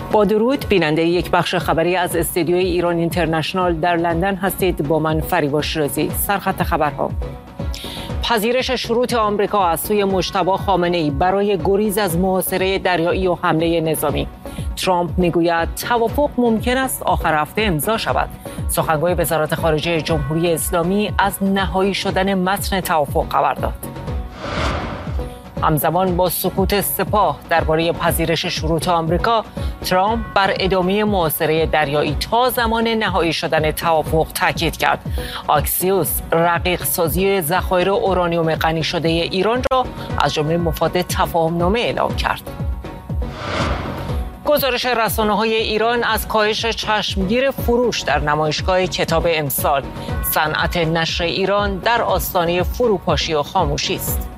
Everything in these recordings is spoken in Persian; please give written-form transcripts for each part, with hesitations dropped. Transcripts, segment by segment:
با درود، بیننده یک بخش خبری از استودیوی ایران اینترنشنال در لندن هستید. با من فریبا شیرازی. سرخط خبرها: پذیرش شروط آمریکا از سوی مجتبی خامنه‌ای برای گریز از محاصره دریایی و حمله نظامی. ترامپ میگوید توافق ممکن است آخر هفته امضا شود. سخنگوی وزارت خارجه جمهوری اسلامی از نهایی شدن متن توافق خبر داد. همزمان با سکوت سپاه درباره پذیرش شروط آمریکا، ترامپ بر ادامه محاصره دریایی تا زمان نهایی شدن توافق تاکید کرد. آکسیوس رقیق سازی ذخایر اورانیوم غنی شده ایران را از جمله مفاد تفاهم‌نامه اعلام کرد. گزارش رسانه‌های ایران از کاهش چشمگیر فروش در نمایشگاه کتاب امسال. صنعت نشر ایران در آستانه فروپاشی و خاموشی است.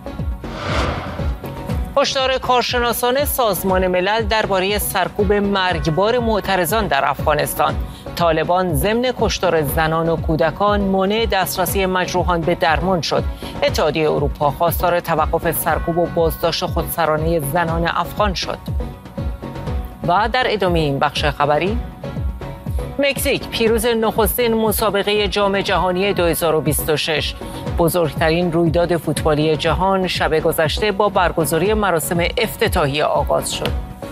هشدار کارشناسان سازمان ملل درباره سرکوب مرگبار معترضان در افغانستان. طالبان ضمن کشتار زنان و کودکان مانع دسترسی مجروحان به درمان شد. اتحادیه اروپا خواستار توقف سرکوب و بازداشت خودسرانه زنان افغان شد. و در ادامه این بخش خبری، مکزیک پیروز نخستین مسابقه جام جهانی 2026. بزرگترین رویداد فوتبالی جهان شب گذشته با برگزاری مراسم افتتاحیه آغاز شد.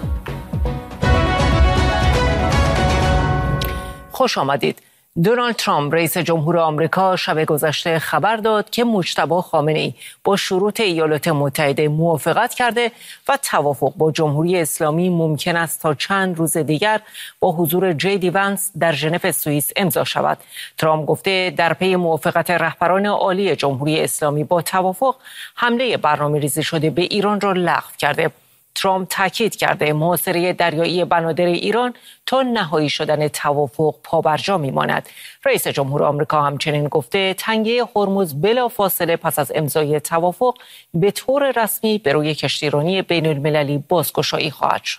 خوش آمدید. دونالد ترامپ رئیس جمهور آمریکا شب گذشته خبر داد که مجتبی خامنه‌ای با شروط ایالات متحده موافقت کرده و توافق با جمهوری اسلامی ممکن است تا چند روز دیگر با حضور جی ونس در ژنو سوئیس امضا شود. ترامپ گفته در پی موافقت رهبران عالی جمهوری اسلامی با توافق، حمله برنامه‌ریزی شده به ایران را لغو کرده. ترامپ تاکید کرده محاصره دریایی بنادر ایران تا نهایی شدن توافق پابرجا میماند. رئیس جمهور آمریکا همچنین گفته تنگه هرمز بلافاصله پس از امضای توافق به طور رسمی به روی کشتیرانی بین المللی بازگشایی خواهد شد.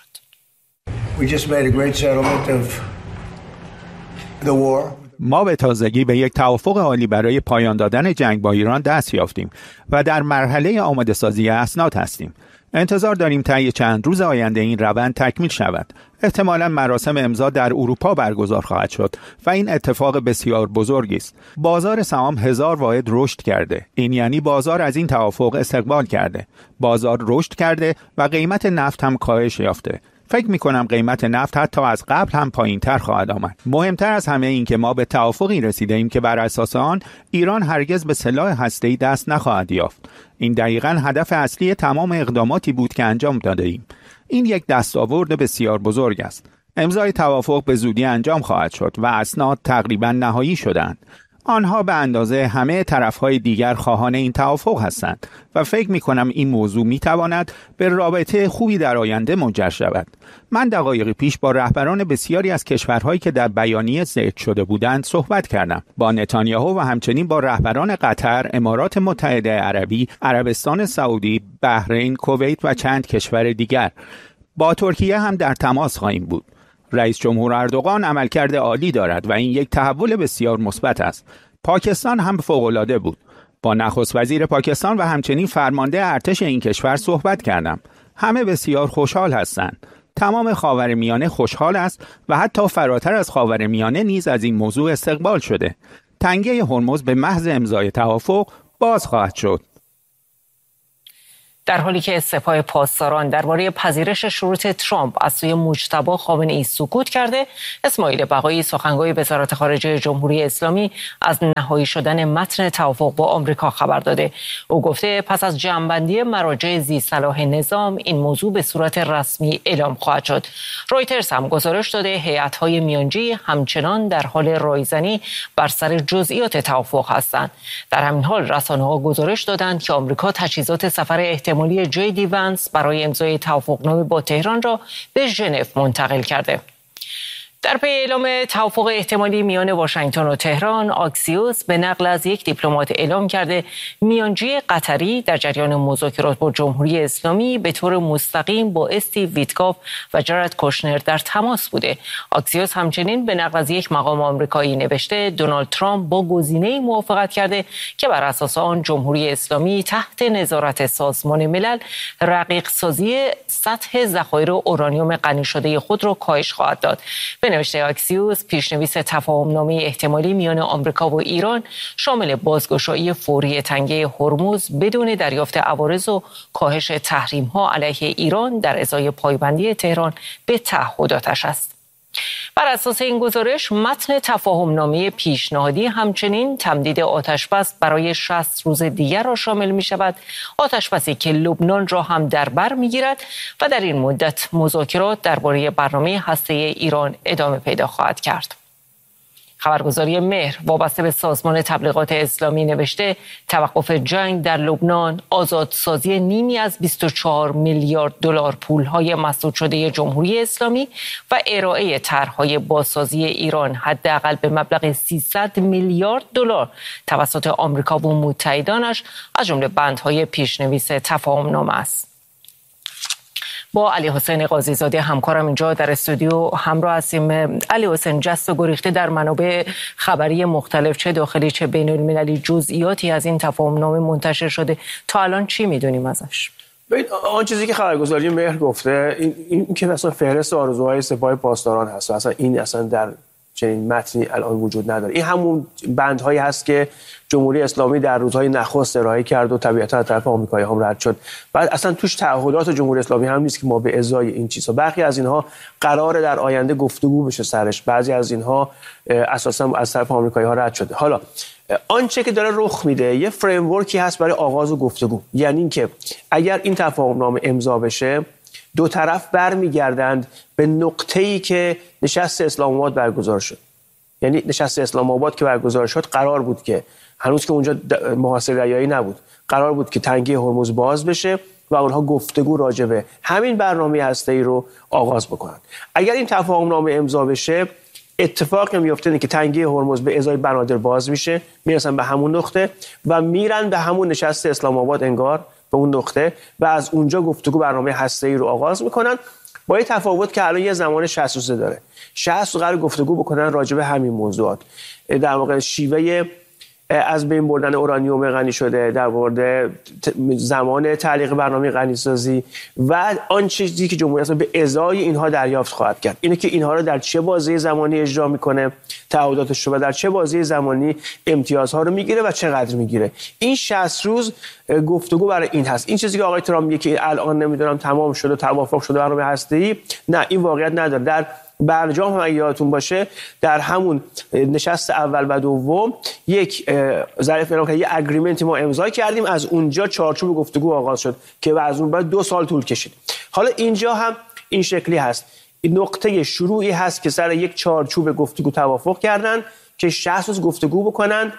ما به تازگی به یک توافق عالی برای پایان دادن جنگ با ایران دست یافتیم و در مرحله آماده سازی اسناد هستیم. انتظار داریم طی چند روز آینده این روند تکمیل شود. احتمالاً مراسم امضا در اروپا برگزار خواهد شد و این اتفاق بسیار بزرگی است. بازار سهام 1000 واحد رشد کرده. این یعنی بازار از این توافق استقبال کرده. بازار رشد کرده و قیمت نفت هم کاهش یافته. فکر می‌کنم قیمت نفت حتی از قبل هم پایین‌تر خواهد آمد. مهمتر از همه این که ما به توافقی رسیدیم که بر اساس آن ایران هرگز به سلاح هسته‌ای دست نخواهد یافت. این دقیقاً هدف اصلی تمام اقداماتی بود که انجام داده‌ایم. این یک دستاورد بسیار بزرگ است. امضای توافق به زودی انجام خواهد شد و اسناد تقریباً نهایی شدند. آنها به اندازه همه طرفهای دیگر خواهان این توافق هستند و فکر می‌کنم این موضوع می‌تواند به رابطه خوبی در آینده منجر شود. من دقایقی پیش با رهبران بسیاری از کشورهایی که در بیانیه ذکر شده بودند صحبت کردم. با نتانیاهو و همچنین با رهبران قطر، امارات متحده عربی، عربستان سعودی، بحرین، کویت و چند کشور دیگر. با ترکیه هم در تماس خواهیم بود. رئیس جمهور اردوغان عملکرد عالی دارد و این یک تحول بسیار مثبت است. پاکستان هم فوق‌العاده بود. با نخست وزیر پاکستان و همچنین فرمانده ارتش این کشور صحبت کردم. همه بسیار خوشحال هستند. تمام خاورمیانه خوشحال است و حتی فراتر از خاورمیانه نیز از این موضوع استقبال شده. تنگه هرمز به محض امضای توافق باز خواهد شد. در حالی که سپاه پاسداران درباره پذیرش شروط ترامپ از سوی مجتبی خامنه‌ای سکوت کرده، اسماعیل بقایی سخنگوی وزارت خارجه جمهوری اسلامی از نهایی شدن متن توافق با آمریکا خبر داده. او گفته پس از جمع‌بندی مراجع ذی صلاح نظام این موضوع به صورت رسمی اعلام خواهد شد. رویترز هم گزارش داده هیئت‌های میانجی همچنان در حال رایزنی بر سر جزئیات توافق هستند. در همین حال رسانه‌ها گزارش دادند که آمریکا تجهیزات سفر احتمالی جی ونس برای امضای توافقنامه با تهران را به ژنو منتقل کرده. در پی اعلام توافق احتمالی میان واشنگتن و تهران، آکسیوس به نقل از یک دیپلمات اعلام کرده میانجی قطری در جریان مذاکرات با جمهوری اسلامی به طور مستقیم با استیو ویتکاف و جارد کوشنر در تماس بوده. آکسیوس همچنین به نقل از یک مقام آمریکایی نوشته دونالد ترامپ با گزینه‌ای موافقت کرده که بر اساس آن جمهوری اسلامی تحت نظارت سازمان ملل رقیق سازی سطح ذخایر اورانیوم غنی شده خود را کاهش خواهد داد. به نوشته آکسیوس، پیشنویس تفاهمنامه احتمالی میان آمریکا و ایران شامل بازگشایی فوری تنگه هرمز بدون دریافت عوارض و کاهش تحریم‌ها علیه ایران در ازای پایبندی تهران به تعهداتش است. بر اساس این گزارش، متن تفاهمنامه پیشنهادی همچنین تمدید آتشبس برای 60 روز دیگر را شامل می شود. آتشبسی که لبنان را هم در بر می گیرد و در این مدت مذاکرات درباره برنامه هسته‌ای ایران ادامه پیدا خواهد کرد. خبرگزاری مهر وابسته به سازمان تبلیغات اسلامی نوشته توقف جنگ در لبنان، آزادسازی نیمی از 24 میلیارد دلار پولهای مسدود شده جمهوری اسلامی و ارائه طرح‌های بازسازی ایران حداقل به مبلغ 300 میلیارد دلار توسط آمریکا و متحدانش از جمله بندهای پیشنویس تفاهمنامه است. با علی حسین قاضی زاده همکارم اینجا در استودیو همراه هستیم. علی حسین، جست و گریخته در منابع خبری مختلف چه داخلی چه بین المللی جزئیاتی از این تفاهمنامه منتشر شده، تا الان چی میدونیم ازش؟ آن چیزی که خبرگزاری مهر گفته این که اصلا فهرست آرزوهای سپاه پاسداران هست، اصلا این اصلا در چنین متنی الان وجود نداره. این همون بندهایی هست که جمهوری اسلامی در روزهای نخست ارائه کرد و طبیعتا از طرف آمریکایی هم رد شد. بعد اصلا توش تعهدات جمهوری اسلامی هم نیست که ما به ازای این چیزها، برخی از اینها قراره در آینده گفتگو بشه سرش، بعضی از اینها اساسا از طرف آمریکایی ها رد شده. حالا آنچه که داره رخ میده یه فریم ورکی هست برای آغاز گفتگو، یعنی اینکه اگر این تفاهمنامه امضا بشه دو طرف برمیگردند به نقطه‌ای که نشست اسلام آباد برگزار شد. یعنی نشست اسلام آباد که برگزار شد قرار بود که هنوز که اونجا محاصره ریایی نبود، قرار بود که تنگه هرمز باز بشه و اونها گفتگو راجع به همین برنامه هسته‌ای رو آغاز بکنن. اگر این تفاهمنامه امضا بشه اتفاقی میفته اینه که تنگه هرمز به ازای بنادر باز میشه، میرسن به همون نقطه و میرن به همون نشست اسلام آباد انگار به اون نقطه و از اونجا گفتگو برنامه هسته‌ای رو آغاز میکنن، با این تفاوت که الان یه زمان 60 روزه داره. 60 روز قرار گفتگو بکنن راجع به همین موضوعات، در واقع شیوه از بین بردن اورانیوم غنی شده، در مورد زمان تعلیق برنامه غنیسازی و آن چیزی که جمهوری اسلامی به ازای اینها دریافت خواهد کرد. اینه که اینها رو در چه بازه زمانی اجرا میکنه، تعهداتش رو، و در چه بازه زمانی امتیازها رو میگیره و چقدر میگیره. این 60 روز گفتگو برای این هست. این چیزی که آقای ترامپ میگه که الان نمیدونم تمام شده، توافق شده برنامه هسته‌ای، نه، این واقعیت نداره. در برجام هم اگه یادتون باشه در همون نشست اول و دوم یک ظرف اعلام کرد، یه اگریمنتی ما امضا کردیم، از اونجا چارچوب گفتگو آغاز شد که از اون بعد 2 سال طول کشید. حالا اینجا هم این شکلی هست، این نقطه شروعی هست که سر یک چارچوب گفتگو توافق کردن که 60 روز گفتگو بکنن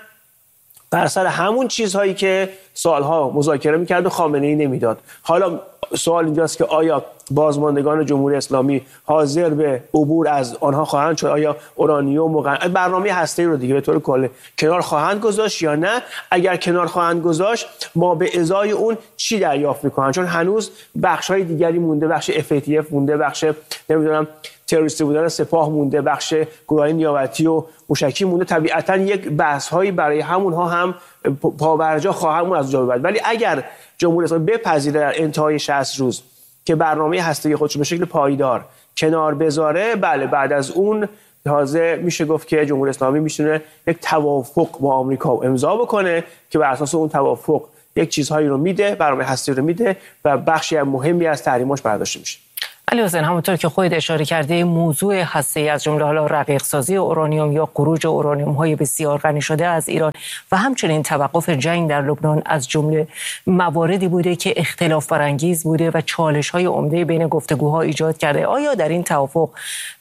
بر سر همون چیزهایی که سالها مذاکره می‌کرد و خامنه‌ای نمیداد. حالا سوال اینجاست که آیا بازماندگان جمهوری اسلامی حاضر به عبور از آنها خواهند شد؟ آیا اورانیوم و برنامه هسته‌ای رو دیگه به طور کلی کنار خواهند گذاشت یا نه؟ اگر کنار خواهند گذاشت ما به ازای اون چی دریافت می‌کنن؟ چون هنوز بخش‌های دیگری مونده، بخش FATF مونده، بخش نمیدونم تروریستی بودن سپاه مونده، بخش گروه‌های نیابتی و موشکی مونده. طبیعتاً یک بحث‌هایی برای همونها هم پابرجا خواهند از جا بعد. ولی اگر جمهوری اسلامی بپذیره در انتهای 60 روز که برنامه هسته‌ای خودش به شکل پایدار کنار بذاره، بله، بعد از اون تازه میشه گفت که جمهوری اسلامی میتونه یک توافق با آمریکا امضا بکنه که بر اساس اون توافق یک چیزهایی رو میده، برنامه هسته‌ای رو میده و بخشی مهمی از تحریماش برداشته میشه. علی حسین، همونطور که خودت اشاره کرده، موضوع هسته‌ای از جمله حالا رقیق سازی اورانیوم یا خروج اورانیوم های بسیار غنی شده از ایران و همچنین توقف جنگ در لبنان از جمله مواردی بوده که اختلاف برانگیز بوده و چالش های عمده بین گفتگوها ایجاد کرده. آیا در این توافق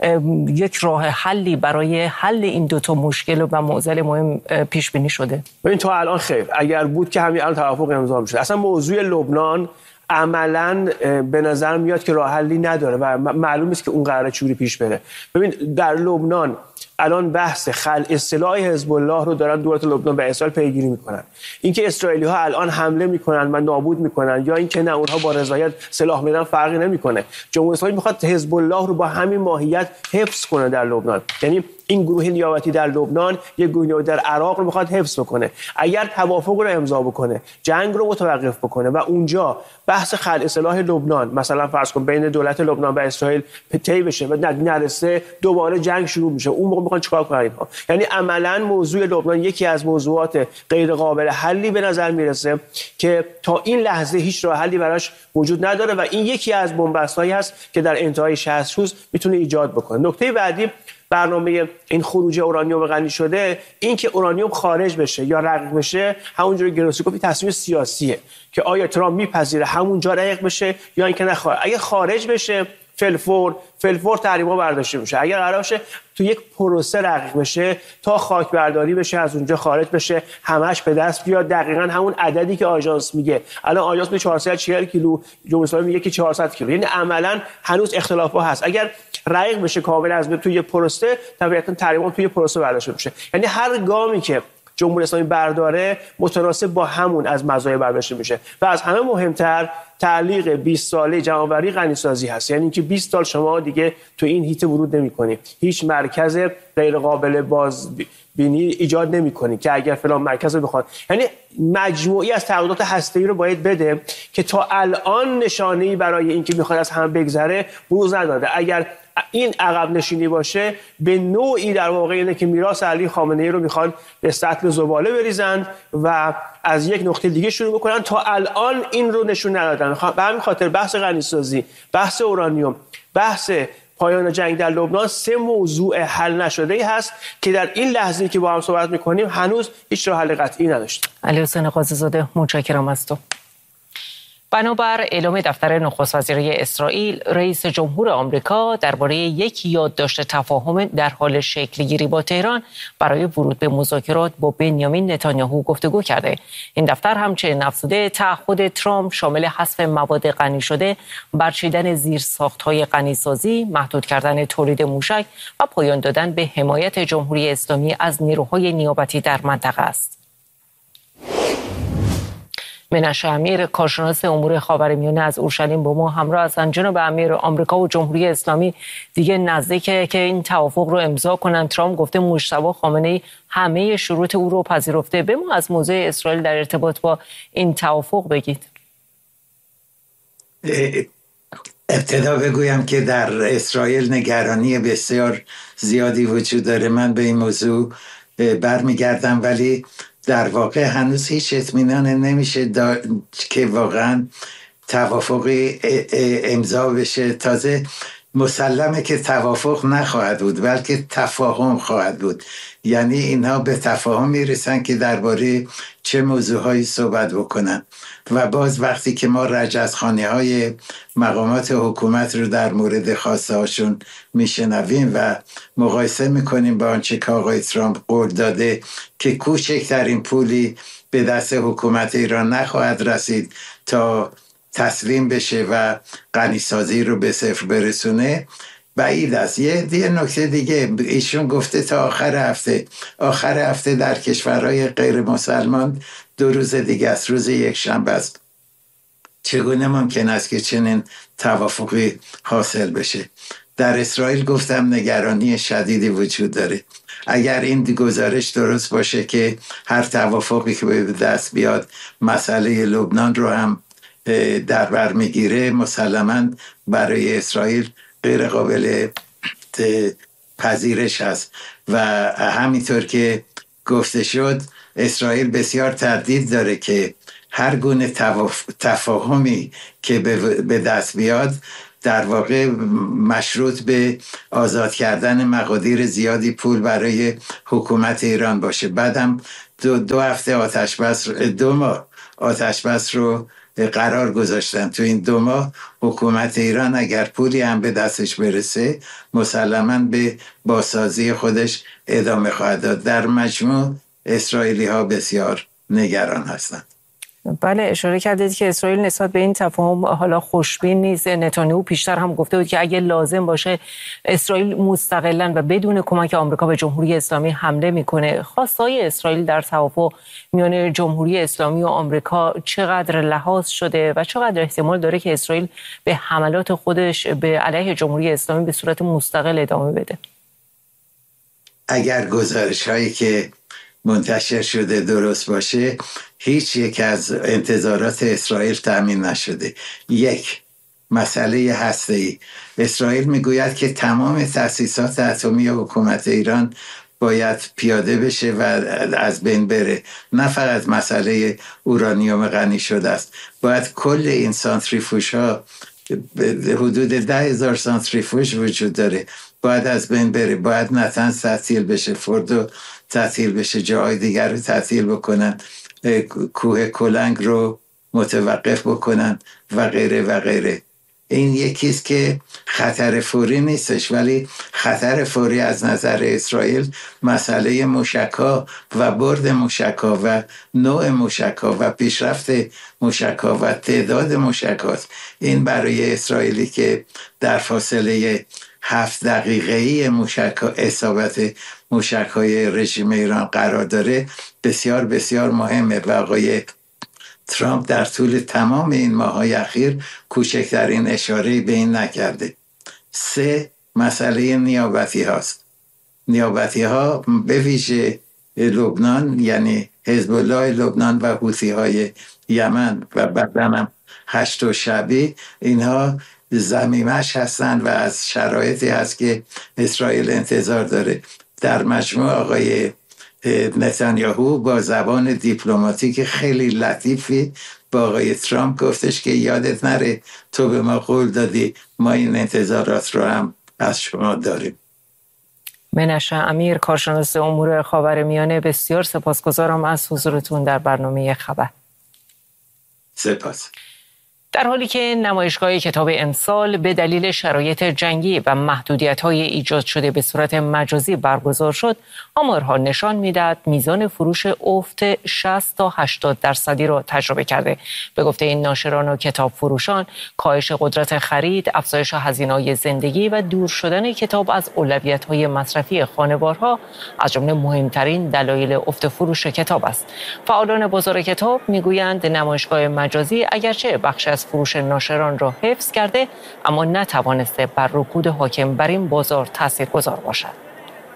یک راه حلی برای حل این دو تا مشکل و معضل مهم پیش بینی شده؟ ببین تا الان خیر، اگر بود که همین الان توافق امضا می‌شد. اصلا موضوع لبنان عملاً به نظر میاد که راه حلی نداره و معلوم است که اون قراره چوری پیش بره. ببین در لبنان الان بحث خلع سلاح حزب الله رو دارن دولت لبنان به اسرائیل پیگیری میکنن. اینکه اسرائیلی ها الان حمله میکنن و نابود میکنن یا اینکه نه اونها با رضایت سلاح میدن فرقی نمیکنه. جمهوری اسلامی میخواد حزب الله رو با همین ماهیت حفظ کنه در لبنان. یعنی این گروه نیابتی در لبنان یک گروه نیابتی در عراق رو میخواد حفظ بکنه. اگر توافق رو امضا بکنه، جنگ رو متوقف بکنه و اونجا بحث خلع سلاح لبنان مثلا فرض کن بین دولت لبنان و اسرائیل طی بشه و نرسه، دوباره جنگ شروع میشه. اون موقع میخوان چیکار کنن اینها؟ یعنی عملاً موضوع لبنان یکی از موضوعات غیر قابل حلی به نظر میرسه که تا این لحظه هیچ راه حلی براش وجود نداره و این یکی از بن‌بست‌هایی هست که در انتهای 60 روز میتونه ایجاد بکنه. نکته بعدی برنامه این خروج اورانیوم غنی شده، این که اورانیوم خارج بشه یا رقیق بشه، همونجوری گروسی گفت تصمیم سیاسیه که آیا ترامپ میپذیره همونجا رقیق بشه یا اینکه نه. اگه خارج بشه فلفور تحریم‌ها برداشته میشه. اگر قرار باشه تو یک پروسه رقیق بشه تا خاک برداری بشه، از اونجا خارج بشه، همش به دست بیاد دقیقاً همون عددی که آژانس میگه. الان آژانس میگه 440 کیلو، جمهوری اسلامی میگه که 400 کیلو. یعنی عملاً هنوز اختلافات هست. اگر رقیق بشه کامل از توی پروسه، طبیعتاً تحریم‌ها توی پروسه برداشته میشه. یعنی هر گامی که جمهوری اسلامی برداره متناسب با همون از مزایا برداشته میشه و از همه مهمتر تعلیق 20 ساله جمع‌آوری غنیسازی هست. یعنی اینکه 20 سال شما دیگه تو این هیته ورود نمی‌کنید، هیچ مرکز غیر قابل بازبینی ایجاد نمی‌کنید که اگر فلان مرکز رو بخواد. یعنی مجموعی از تغییرات هسته‌ای رو باید بده که تا الان نشانه‌ای برای اینکه می‌خواد از هم بگذره بروز نداده. اگر این عقب نشینی باشه به نوعی در واقع اینه که میراث علی خامنه‌ای رو میخوان به سطل زباله بریزن و از یک نقطه دیگه شروع بکنن. تا الان این رو نشون ندادن. به همین خاطر بحث غنیسازی، بحث اورانیوم، بحث پایان جنگ در لبنان 3 موضوع حل نشده‌ای هست که در این لحظه‌ای که با هم صحبت می‌کنیم هنوز هیچ راه حل قطعی نداشتیم. علیحسین قاضی‌زاده، متشکرم از تو. بنابر اعلام دفتر نخست وزیری اسرائیل، رئیس جمهور آمریکا درباره یک یادداشت تفاهم در حال شکل‌گیری با تهران برای ورود به مذاکرات با بنیامین نتانیاهو گفتگو کرده. این دفتر همچنین افزوده تعهد ترامپ شامل حذف مواد غنی شده، برچیدن زیرساخت‌های غنیسازی، محدود کردن تولید موشک و پایان دادن به حمایت جمهوری اسلامی از نیروهای نیابتی در منطقه است. منشه امیر، کارشناس امور خاورمیانه از اورشلیم با ما همراه هستند. جناب امیر، آمریکا و جمهوری اسلامی دیگه نزدیکه که این توافق رو امضا کنن. ترامپ گفته مجتبی خامنه‌ای همه شروط او رو پذیرفته. به ما از موضع اسرائیل در ارتباط با این توافق بگید. ابتدا بگویم که در اسرائیل نگرانی بسیار زیادی وجود داره. من به این موضوع برمیگردم، ولی در واقع هنوز هیچ اطمینان نمیشه که واقعا توافقی امضا بشه. تازه مسلمه که توافق نخواهد بود بلکه تفاهم خواهد بود. یعنی اینها به تفاهم میرسن که درباره چه موضوعهایی صحبت بکنن و باز وقتی که ما رجزخوانی‌های مقامات حکومت رو در مورد خواسته هاشون میشنویم و مقایسه میکنیم با آنچه که آقای ترامپ قول داده که کوچکترین پولی به دست حکومت ایران نخواهد رسید تا تسلیم بشه و غنیسازی رو به صفر برسونه، بعید است. یه نکته دیگه ایشون گفته تا آخر هفته در کشورهای غیر مسلمان 2 روز دیگه است، روز یکشنبه است. چگونه ممکن است که چنین توافقی حاصل بشه؟ در اسرائیل گفتم نگرانی شدیدی وجود داره. اگر این گزارش درست باشه که هر توافقی که به دست بیاد مسئله لبنان رو هم در بر میگیره، مسلماً برای اسرائیل غیر قابل پذیرش است و همینطور که گفته شد اسرائیل بسیار تردید داره که هر گونه تفاهمی که به دست بیاد در واقع مشروط به آزاد کردن مقادیر زیادی پول برای حکومت ایران باشه. بعدم 2 هفته 2 ماه آتشبس رو قرار گذاشتن. تو این 2 ماه حکومت ایران اگر پولی هم به دستش برسه مسلماً به بازسازی خودش ادامه خواهد داد. در مجموع اسرائیلی ها بسیار نگران هستند. بله، اشاره کردید که اسرائیل نسبت به این تفاهم حالا خوشبین نیست. نتانیاهو پیشتر هم گفته بود که اگه لازم باشه اسرائیل مستقلاً و بدون کمک آمریکا به جمهوری اسلامی حمله میکنه. خواستهای اسرائیل در توافق میان جمهوری اسلامی و آمریکا چقدر لحاظ شده و چقدر احتمال داره که اسرائیل به حملات خودش به علیه جمهوری اسلامی به صورت مستقل ادامه بده؟ اگر گزارش هایی که منتشر شده درست باشه، هیچ یک از انتظارات اسرائیل تأمین نشده. یک، مسئله هسته‌ای. اسرائیل میگوید که تمام تأسیسات اتمی حکومت ایران باید پیاده بشه و از بین بره. نه فقط مسئله اورانیوم غنی شده است، باید کل این سانتریفوژ ها، حدود 10,000 سانتریفوژ وجود داره، باید از بین بره. باید نتنز تعطیل بشه، فردو تعطیل بشه، جاهای دیگر رو تعطیل بکنن، کوه کلنگ رو متوقف بکنن و غیره و غیره. این یکیست که خطر فوری نیستش، ولی خطر فوری از نظر اسرائیل مسئله موشک‌ها و برد موشک‌ها و نوع موشک‌ها و پیشرفت موشک‌ها و تعداد موشک‌هاست. این برای اسرائیلی که در فاصله 7 دقیقه‌ای اصابت موشک‌های رژیم ایران قرار داره بسیار بسیار مهمه و آقای ترامپ در طول تمام این ماه‌های اخیر کوچکترین اشاره‌ای به این نکرده. 3، مسئله نیابتی هاست. نیابتی ها به ویژه لبنان، یعنی حزب الله لبنان و حوثی های یمن و بعداً هشت و شعبی، اینها ضمیمش هستند و از شرایطی هست که اسرائیل انتظار داره. در مجموع آقای نتانیاهو با زبان دیپلماتیک خیلی لطیفی با آقای ترامپ گفتش که یادت نره تو به ما قول دادی، ما این انتظارات رو هم از شما داریم. منشه امیر، کارشناس امور خاورمیانه، بسیار سپاسگزارم از حضورتون در برنامه خبر. سپاس. در حالی که نمایشگاه کتاب امسال به دلیل شرایط جنگی و محدودیت‌های ایجاد شده به صورت مجازی برگزار شد، آمارها نشان می‌دهد میزان فروش افت 60 تا 80% را تجربه کرده. به گفته این ناشران و کتاب فروشان، کاهش قدرت خرید، افزایش هزینه‌های زندگی و دور شدن کتاب از اولویت‌های مصرفی خانوارها از جمله مهمترین دلایل افت فروش کتاب است. فعالان بازار کتاب می‌گویند نمایشگاه مجازی اگرچه بخش از فروش ناشران را حفظ کرده، اما نتوانسته بر رکود حاکم بر این بازار تاثیرگذار باشد.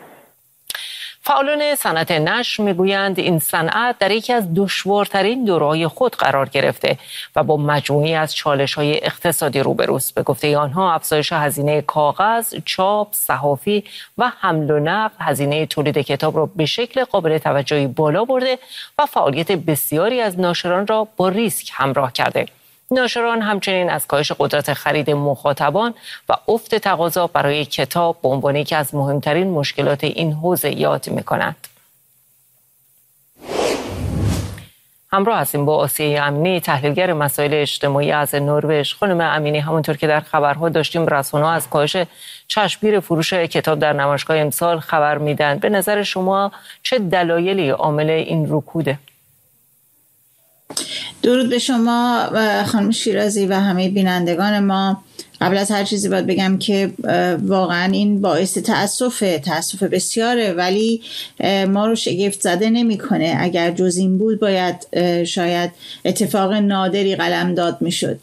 فعالان صنعت نشر میگویند این صنعت در یکی از دشوارترین دوره‌های خود قرار گرفته و با مجموعی از چالش‌های اقتصادی روبروست. به گفته آنها افزایش هزینه کاغذ، چاپ، صحافی و حمل و نقل هزینه تولید کتاب را به شکل قابل توجهی بالا برده و فعالیت بسیاری از ناشران را با ریسک همراه کرده. ناشران همچنین از کاهش قدرت خرید مخاطبان و افت تقاضا برای کتاب به عنوان یکی از مهمترین مشکلات این حوزه یاد می‌کنند. همراه هستیم با آسیه امینی، تحلیلگر مسائل اجتماعی از نروژ. خانم امینی، همونطور که در خبرها داشتیم، رسانه‌ها از کاهش چشمگیر فروش کتاب در نمایشگاه امسال خبر میدن. به نظر شما چه دلایلی عامل این رکوده؟ درود به شما خانم شیرازی و همه بینندگان ما. قبل از هر چیزی باید بگم که واقعا این باعث تأسف بسیاره، ولی ما رو شگفت زده نمی‌کنه. اگر جز این بود باید شاید اتفاق نادری قلمداد میشد.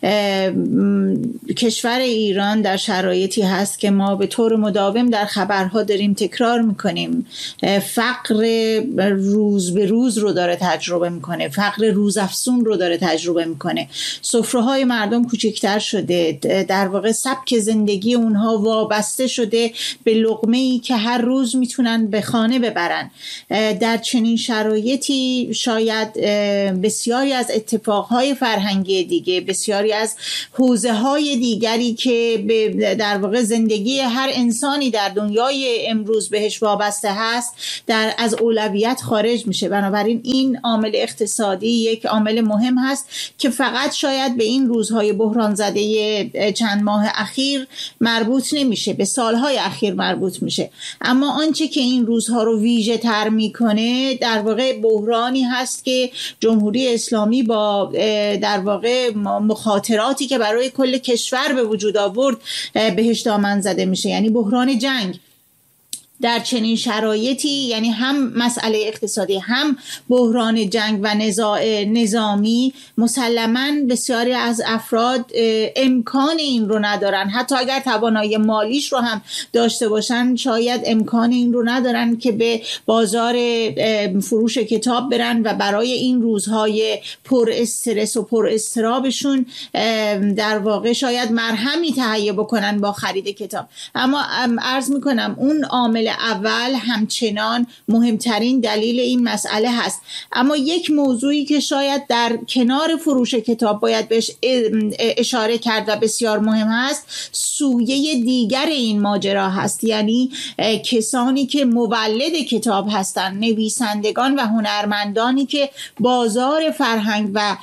کشور ایران در شرایطی هست که ما به طور مداوم در خبرها داریم تکرار میکنیم. فقر روز به روز رو داره تجربه میکنه، فقر روزافزون رو داره تجربه میکنه. سفره‌های مردم کوچکتر شده، در واقع سبک زندگی اونها وابسته شده به لقمه‌ای که هر روز میتونن به خانه ببرن. در چنین شرایطی شاید بسیاری از اتفاقهای فرهنگی دیگه، بسیاری بسیاری از حوزه‌های دیگری که در واقع زندگی هر انسانی در دنیای امروز بهش وابسته هست از اولویت خارج میشه. بنابراین این عامل اقتصادی یک عامل مهم هست که فقط شاید به این روزهای بحران زده چند ماه اخیر مربوط نمیشه، به سالهای اخیر مربوط میشه. اما آنچه که این روزها رو ویژه تر میکنه در واقع بحرانی هست که جمهوری اسلامی با در واقع مخاطراتی که برای کل کشور به وجود آورد بهش دامن زده میشه، یعنی بحران جنگ. در چنین شرایطی یعنی هم مسئله اقتصادی هم بحران جنگ و نزاع نظامی، مسلماً بسیاری از افراد امکان این رو ندارن، حتی اگر توانایی مالیش رو هم داشته باشن شاید امکان این رو ندارن که به بازار فروش کتاب برن و برای این روزهای پر استرس و پر اضطرابشون در واقع شاید مرهمی تهیه بکنن با خرید کتاب. اما عرض میکنم اون عامل اول همچنان مهمترین دلیل این مسئله هست. اما یک موضوعی که شاید در کنار فروش کتاب باید بهش اشاره کرد و بسیار مهم هست، سویه دیگر این ماجرا هست، یعنی کسانی که مولد کتاب هستند، نویسندگان و هنرمندانی که بازار فرهنگ و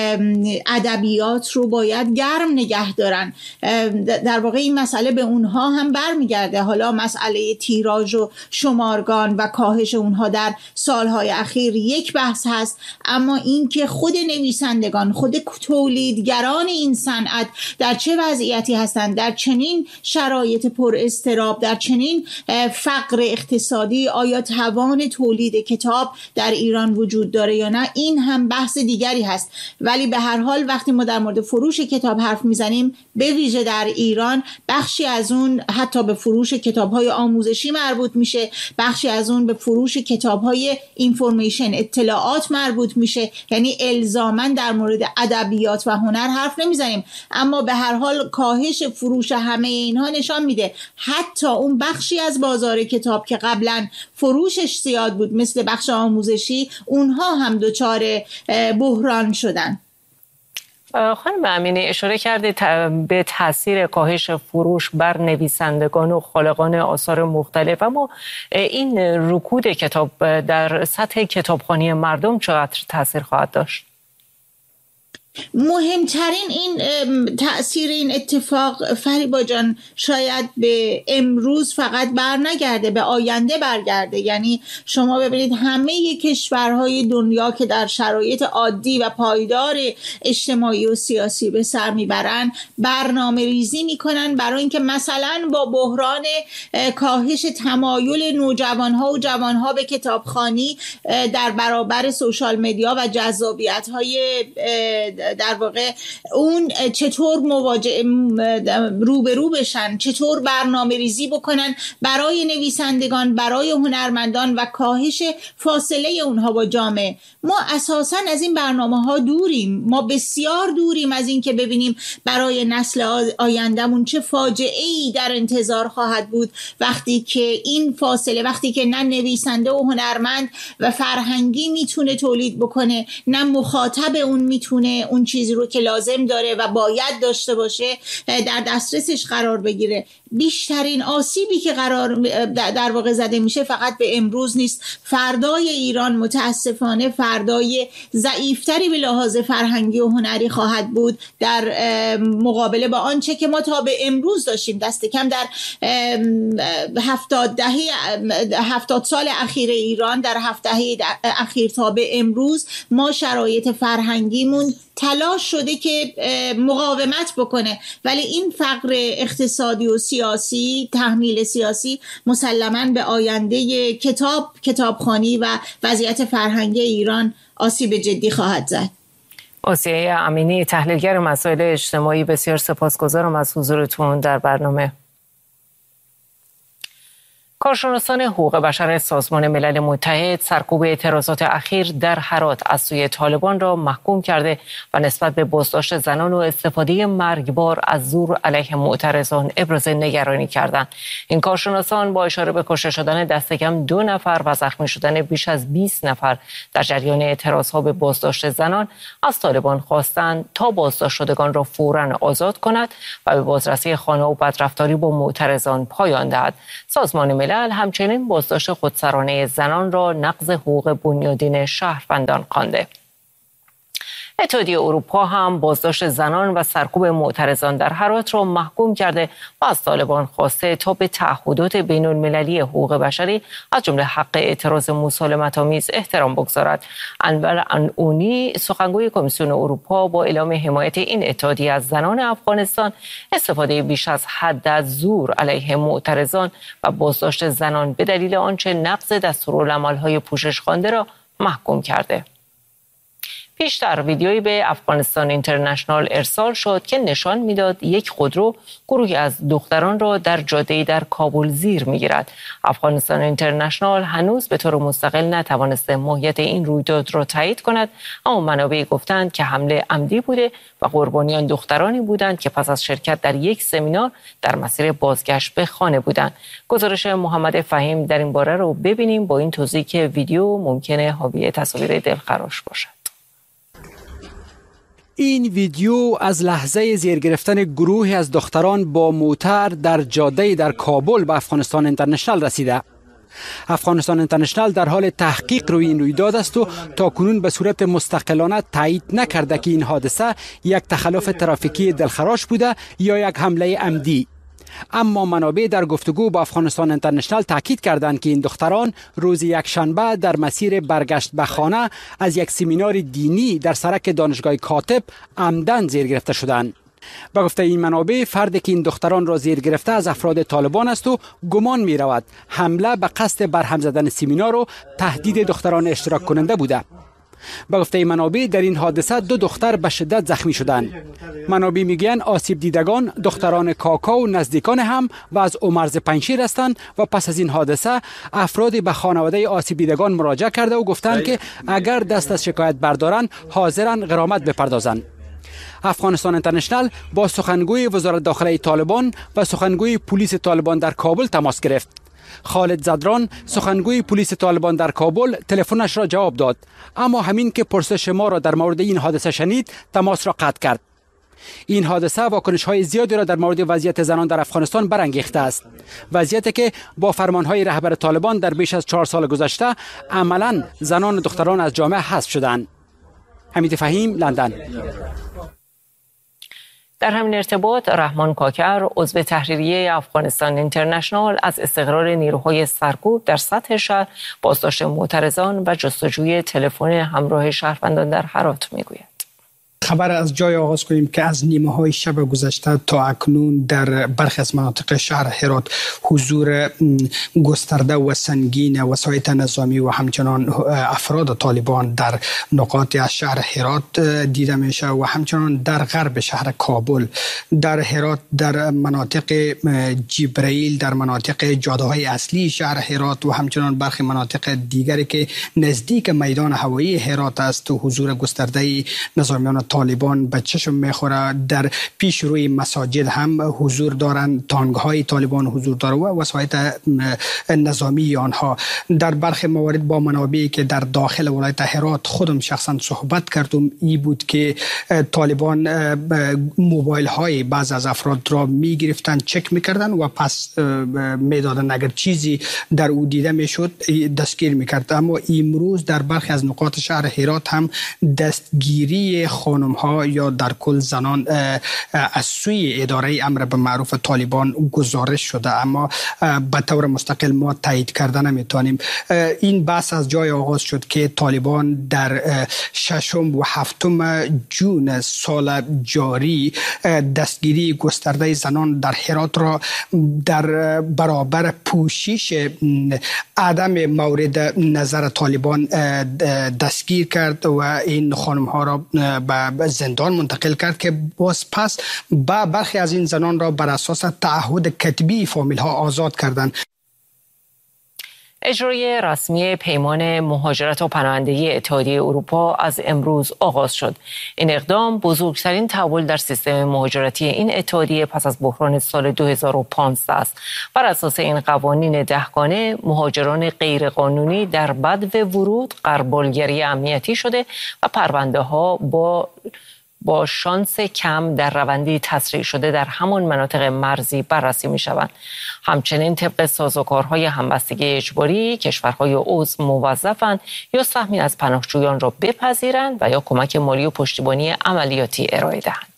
ادبیات رو باید گرم نگه دارن. در واقع این مسئله به اونها هم برمیگرده. حالا مسئله تیراژ و شمارگان و کاهش اونها در سالهای اخیر یک بحث هست، اما این که خود نویسندگان، خود تولیدگران این صنعت در چه وضعیتی هستند، در چنین شرایط پر اضطراب، در چنین فقر اقتصادی، آیا توان تولید کتاب در ایران وجود داره یا نه، این هم بحث دیگری هست. ولی به هر حال وقتی ما در مورد فروش کتاب حرف میزنیم، به ویژه در ایران بخشی از اون حتی به فروش کتاب‌های آموزشی مربوط میشه، بخشی از اون به فروش کتاب‌های اینفورمیشن، اطلاعات مربوط میشه. یعنی الزاماً در مورد ادبیات و هنر حرف نمیزنیم، اما به هر حال کاهش فروش همه اینها نشان میده حتی اون بخشی از بازار کتاب که قبلا فروشش زیاد بود مثل بخش آموزشی، اونها هم دچار بحران شدن. خانم امینی اشاره کردید به تاثیر کاهش فروش بر نویسندگان و خالقان آثار مختلف، اما این رکود کتاب در سطح کتابخوانی مردم چقدر تاثیر خواهد داشت؟ مهمترین این تأثیر این اتفاق فریبا جان شاید به امروز فقط بر نگرده، به آینده برگرده. یعنی شما ببینید همه کشورهای دنیا که در شرایط عادی و پایدار اجتماعی و سیاسی به سر میبرن، برنامه ریزی میکنن برای اینکه مثلا با بحران کاهش تمایل نوجوانها و جوانها به کتابخوانی در برابر سوشال مدیا و جذابیت‌های در واقع اون چطور روبرو بشن، چطور برنامه ریزی بکنن برای نویسندگان، برای هنرمندان و کاهش فاصله اونها با جامعه. ما اساساً از این برنامه‌ها دوریم، ما بسیار دوریم از این که ببینیم برای نسل آیندهمون چه فاجعه‌ای در انتظار خواهد بود وقتی که این فاصله، وقتی که نه نویسنده و هنرمند و فرهنگی میتونه تولید بکنه، نه مخاطب اون میتونه اون چیزی رو که لازم داره و باید داشته باشه در دسترسش قرار بگیره. بیشترین آسیبی که در واقع زده میشه فقط به امروز نیست، فردای ایران متاسفانه فردای ضعیفتری به لحاظ فرهنگی و هنری خواهد بود در مقابله با آنچه که ما تا به امروز داشتیم. دست کم در 70 سال اخیر ایران، در 7 دهه اخیر تا به امروز ما شرایط فرهنگیمون تلاش شده که مقاومت بکنه، ولی این فقر اقتصادی و سیاسی، تحمیل سیاسی مسلماً به آینده کتابخوانی و وضعیت فرهنگی ایران آسیب جدی خواهد زد. آسیه امینی، تحلیلگر مسائل اجتماعی، بسیار سپاسگزارم از حضورتون در برنامه. کارشناسان حقوق بشر سازمان ملل متحد سرکوب اعتراضات اخیر در هرات از سوی طالبان را محکوم کرده و نسبت به بازداشت زنان و استفاده مرگبار از زور علیه معترضان ابراز نگرانی کردند. این کارشناسان با اشاره به کشته شدن دست کم 2 نفر و زخمی شدن بیش از 20 نفر در جریان اعتراضها به بازداشت زنان از طالبان خواستند تا بازداشت شدگان را فوراً آزاد کند و به بازرسی خانه و بدرفتاری با معترضان پایان دهد. سازمان ملل همچنین بازداشت خودسرانه زنان را نقض حقوق بنیادین شهروندان خوانده. اتحادیه اروپا هم بازداشت زنان و سرکوب معترضان در هرات را محکوم کرده و از طالبان خواسته تا به تعهدات بین المللی حقوق بشری از جمله حق اعتراض مسالمت‌آمیز احترام بگذارد. انور انعونی سخنگوی کمیسیون اروپا با اعلام حمایت این اتحادیه از زنان افغانستان، استفاده بیش از حد از زور علیه معترضان و بازداشت زنان به دلیل آنچه نقض دستورالعمل‌های پوشش خوانده را محکوم کرده. پیشتر ویدیویی به افغانستان اینترنشنال ارسال شد که نشان میداد یک خودرو گروهی از دختران را در جاده‌ای در کابل زیر میگیرد. افغانستان اینترنشنال هنوز به طور مستقل نتوانسته ماهیت این رویداد را تایید کند، اما منابع گفتند که حمله عمدی بوده و قربانیان دخترانی بودند که پس از شرکت در یک سمینار در مسیر بازگشت به خانه بودند. گزارش محمد فهیم در این باره رو ببینیم با این توضیح که ویدیو ممکنه حاوی تصاویر دلخراش باشد. این ویدیو از لحظه زیر گرفتن گروهی از دختران با موتر در جاده در کابل به افغانستان اینترنشنال رسیده. افغانستان اینترنشنال در حال تحقیق روی این رویداد است و تاکنون به صورت مستقلانه تایید نکرده که این حادثه یک تخلف ترافیکی دلخراش بوده یا یک حمله عمدی. اما منابع در گفتگو با افغانستان اینترنشنال تاکید کردند که این دختران روز یکشنبه در مسیر برگشت به خانه از یک سمینار دینی در سرک دانشگاه کاتب عمدن زیر گرفته شدند. به گفته این منابع، فردی که این دختران را زیر گرفته از افراد طالبان است و گمان می رود حمله به قصد برهم زدن سمینار و تهدید دختران اشتراک کننده بوده. به گفته منابع در این حادثه 2 دختر به شدت زخمی شدند. منابع میگویند آسیب دیدگان دختران کاکا و نزدیکان هم و از عمرز پنجشیر هستند و پس از این حادثه افرادی به خانواده آسیب دیدگان مراجعه کرده و گفتند که اگر دست از شکایت بردارند حاضرند غرامت بپردازند. افغانستان اینترنشنال با سخنگوی وزارت داخله طالبان و سخنگوی پلیس طالبان در کابل تماس گرفت. خالد زدران سخنگوی پلیس طالبان در کابل تلفنش را جواب داد، اما همین که پرسش ما را در مورد این حادثه شنید تماس را قطع کرد. این حادثه واکنش‌های زیادی را در مورد وضعیت زنان در افغانستان برانگیخته است. وضعیتی که با فرمان‌های رهبر طالبان در بیش از 4 سال گذشته عملاً زنان و دختران از جامعه حذف شدند. حمید فهیم، لندن. در همین ارتباط رحمان کاکر عضو تحریریه افغانستان اینترنشنال از استقرار نیروهای سرکوب در سطح شهر، بازداشت معترضان و جستجوی تلفن همراه شهروندان در هرات میگوید. خبر از جای آغاز کنیم که از نیمه های شب گذشته تا اکنون در برخی از مناطق شهر هرات حضور گسترده و سنگین وسایط نظامی و همچنان افراد طالبان در نقاط از شهر هرات دیده میشه و همچنان در غرب شهر کابل، در هرات، در مناطق جبرائیل، در مناطق جاده های اصلی شهر هرات و همچنان برخی مناطق دیگری که نزدیک میدان هوایی هرات است و حضور گسترده نظامیان طالبان به چشم میخوره. در پیش روی مساجد هم حضور دارند، تانگ‌های طالبان حضور داره و وسایط نظامی آنها. در برخی موارد با منابعی که در داخل ولایت هرات خودم شخصا صحبت کردم ای بود که طالبان موبایل های بعض از افراد را میگرفتند، چک میکردن و پس میدادن، اگر چیزی در او دیده میشد دستگیر میکرد. اما امروز در برخی از نقاط شهر هرات هم دستگیری خانم ها یا در کل زنان از سوی اداره امر به معروف طالبان گزارش شده، اما به طور مستقل ما تایید کردن نمیتونیم. این بحث از جای آغاز شد که طالبان در 6 و 7 جون سال جاری دستگیری گسترده زنان در هرات را در برابر پوشش عدم مورد نظر طالبان دستگیر کرد و این خانم ها را به زندان منتقل کرد که باز پس با برخی از این زنان را بر اساس تعهد کتبی فامیل ها آزاد کردند. اجرای رسمی پیمان مهاجرت و پناهندگی اتحادیه اروپا از امروز آغاز شد. این اقدام بزرگترین تحول در سیستم مهاجرتی این اتحادیه پس از بحران سال 2015 است. بر اساس این قوانین دهگانه، مهاجران غیرقانونی در بدو ورود غربالگری امنیتی شده و پرونده ها با شانس کم در روندی تسریع شده در همان مناطق مرزی بررسی می شوند. همچنین طبق سازوکارهای همبستگی اجباری، کشورهای عضو موظفند یا سهمی از پناهجویان را بپذیرند و یا کمک مالی و پشتیبانی عملیاتی ارائه دهند.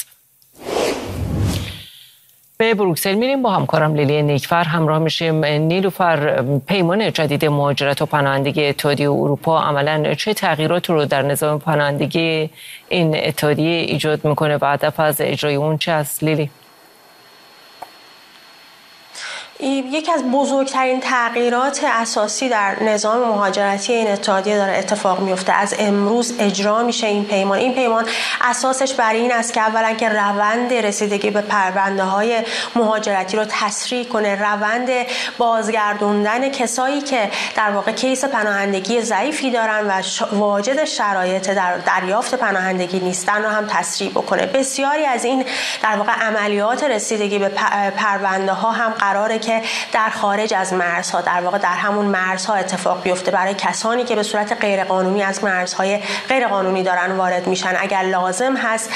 به بروکسل میریم، با همکارم لیلی نیکفر همراه میشیم. نیلوفر، پیمان جدید مهاجرت و پناهندگی اتحادیه اروپا عملاً چه تغییراتی رو در نظام پناهندگی این اتحادیه ایجاد میکنه و هدف از اجرای اون چه است لیلی؟ یکی از بزرگترین تغییرات اساسی در نظام مهاجرتی این اتحادیه داره اتفاق میفته. از امروز اجرا میشه این پیمان اساسش بر این است که اولا که روند رسیدگی به پرونده های مهاجرتی رو تسریع کنه، روند بازگردوندن کسایی که در واقع کیس پناهندگی ضعیفی دارن و واجد شرایط در دریافت پناهندگی نیستن رو هم تسریع بکنه. بسیاری از این در واقع عملیات رسیدگی به پرونده ها هم قراره که در خارج از مرزها، در واقع در همون مرزها اتفاق بیفته برای کسانی که به صورت غیرقانونی از مرزهای غیرقانونی دارن وارد میشن. اگر لازم هست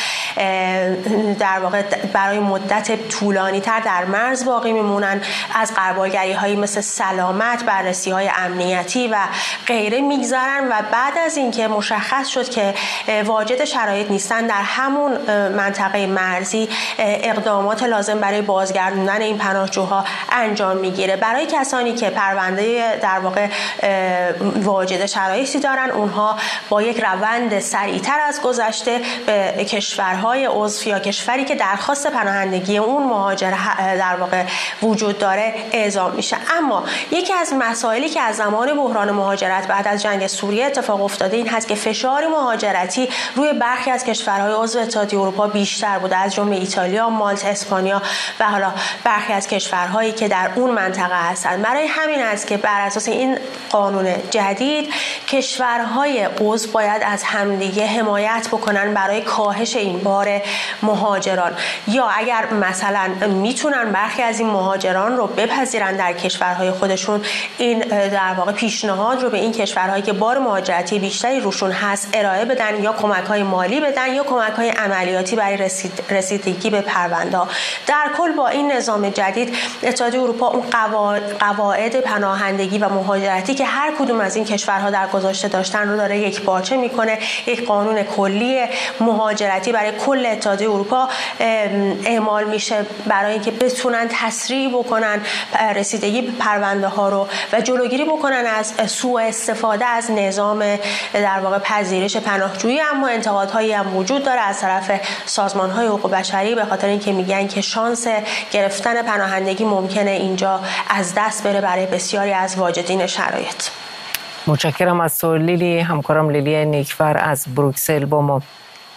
در واقع برای مدت طولانی تر در مرز باقی میمونن، از غربالگری هایی مثل سلامت، بررسی های امنیتی و غیره میگذرن و بعد از اینکه مشخص شد که واجد شرایط نیستن، در همون منطقه مرزی اقدامات لازم برای بازگردوندن این پناهجوها انجام میگیره. برای کسانی که پرونده در واقع واجد شرایطی دارن، اونها با یک روند سریعتر از گذشته به کشورهای عضو یا کشوری که درخواست پناهندگی اون مهاجر در واقع وجود داره اعزام میشه. اما یکی از مسائلی که از زمان بحران مهاجرت بعد از جنگ سوریه اتفاق افتاده این هست که فشار مهاجرتی روی برخی از کشورهای عضو اتحادیه اروپا بیشتر بوده، از جمله ایتالیا، مالت، اسپانیا و حالا برخی از کشورهایی که در اون منطقه هستند. برای همین است که بر اساس این قانون جدید کشورهای عضو باید از همدیگه حمایت بکنن برای کاهش این بار مهاجران، یا اگر مثلا میتونن برخی از این مهاجران رو بپذیرن در کشورهای خودشون، این در واقع پیشنهاد رو به این کشورهایی که بار مهاجرتی بیشتری روشون هست ارائه بدن، یا کمک‌های مالی بدن یا کمک‌های عملیاتی برای رسیدگی به پرونده. در کل با این نظام جدید اتحادیه اروپا اون قواعد پناهندگی و مهاجرتی که هر کدوم از این کشورها در گذشته داشتن رو داره یک پارچه میکنه. یک قانون کلی مهاجرتی برای کل اتحادیه اروپا اعمال میشه برای اینکه بتونن تسریع بکنن رسیدگی به پرونده ها رو و جلوگیری بکنن از سوء استفاده از نظام در واقع پذیرش پناهجویی. اما انتقادهایی هم وجود داره از طرف سازمان‌های حقوق بشری، به خاطر اینکه میگن که شانس گرفتن پناهندگی ممکنه اینجا از دست بره برای بسیاری از واجدین شرایط. متشکرم از تو لیلی. همکارم لیلی نیکفر از بروکسل با ما.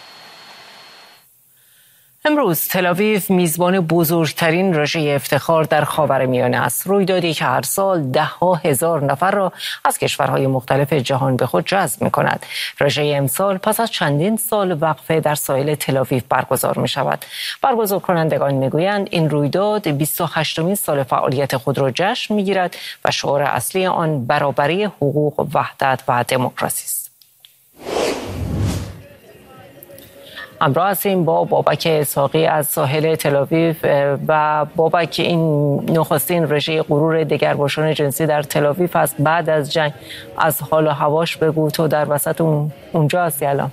امروز تل‌آویو میزبان بزرگترین رژه افتخار در خاورمیانه است. رویدادی که هر سال ده‌ها هزار نفر را از کشورهای مختلف جهان به خود جذب می‌کند. رژه امسال پس از چندین سال وقفه در ساحل تل‌آویو برگزار می‌شود. برگزار کنندگان می‌گویند این رویداد 28مین سال فعالیت خود را جشن می‌گیرد و شعار اصلی آن برابری حقوق، وحدت و دموکراسی است. همراه هستیم با بابک اسحاقی از ساحل تل‌آویو و بابک، این نخستین رژه غرور دگرباشان جنسی در تل‌آویو است بعد از جنگ. از حال و هواش بگو، تو در وسط اونجا هستی الان.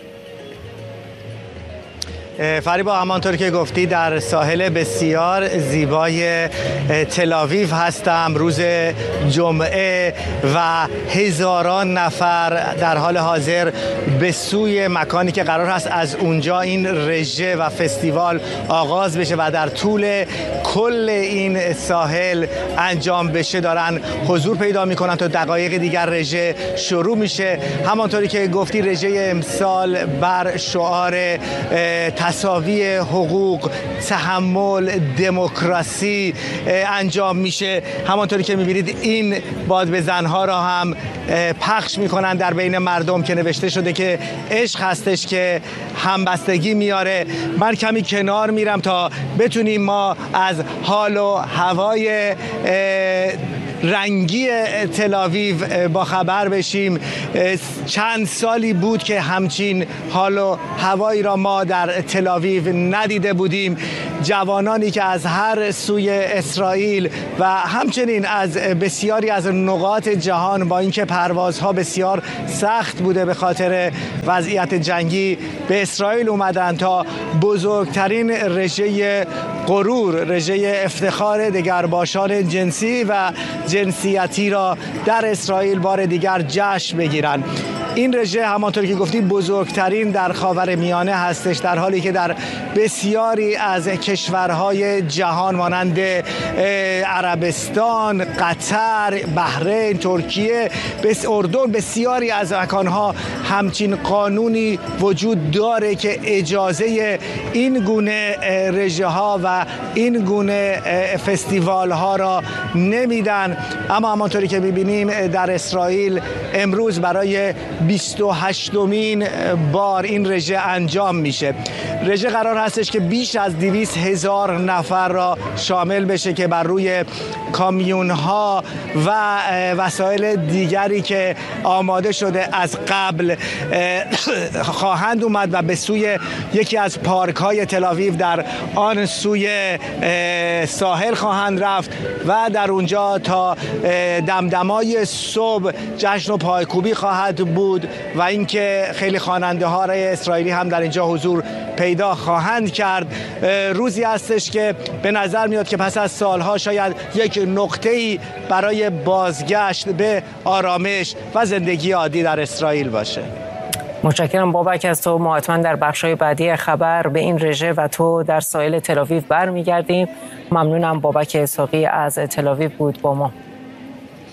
فریبا، همانطور که گفتی در ساحل بسیار زیبای تل‌آویو هستم. روز جمعه و هزاران نفر در حال حاضر به سوی مکانی که قرار هست از اونجا این رژه و فستیوال آغاز بشه و در طول کل این ساحل انجام بشه دارن حضور پیدا میکنن. تا دقایق دیگر رژه شروع میشه. همانطوری که گفتی رژه امسال بر شعار تساوی حقوق، تحمل، دموکراسی انجام میشه. همانطوری که میبینید این باد بزنها را هم پخش میکنن در بین مردم که نوشته شده که عشق هستش که همبستگی میاره. من کمی کنار میرم تا بتونیم ما از حال و هوای رنگی تل‌آویو با خبر بشیم. چند سالی بود که همچین حال و هوایی را ما در تل‌آویو ندیده بودیم. جوانانی که از هر سوی اسرائیل و همچنین از بسیاری از نقاط جهان، با اینکه پروازها بسیار سخت بوده به خاطر وضعیت جنگی، به اسرائیل اومدن تا بزرگترین رژه غرور، رژه افتخار دگرباشان جنسی و جنسیتی را در اسرائیل بار دیگر جشن بگیرن. این رژه همانطور که گفتیم بزرگترین در خاورمیانه هستش، در حالی که در بسیاری از کشورهای جهان مانند عربستان، قطر، بحرین، ترکیه، اردن، بسیاری از مکانها همچین قانونی وجود داره که اجازه این گونه رژه ها و این گونه فستیوال ها را نمیدن. اما همانطوری که میبینیم در اسرائیل امروز برای 28مین بار این رژه انجام میشه. رژه قرار هستش که بیش از 200,000 نفر را شامل بشه که بر روی کامیون ها و وسایل دیگری که آماده شده از قبل خواهند اومد و به سوی یکی از پارک های تل‌آویو در آن سوی ساحل خواهند رفت و در اونجا تا دمدمای صبح جشن و پایکوبی خواهد بود و اینکه خیلی خواننده های اسرائیلی هم در اینجا حضور پیدا خواهند کرد. روزی هستش که به نظر میاد که پس از سالها شاید یک نقطه‌ای برای بازگشت به آرامش و زندگی عادی در اسرائیل باشه. متشکرم بابک از تو. ما حتما در بخش‌های بعدی خبر به این رژه و تو در ساحل تل‌آویو برمیگردیم. ممنونم. بابک اسحاقی از تل‌آویو بود با ما.